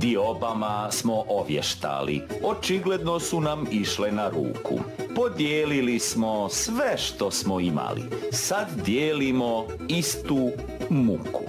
Diobama smo ovještali, očigledno su nam išle na ruku. Podijelili smo sve što smo imali, sad dijelimo istu muku.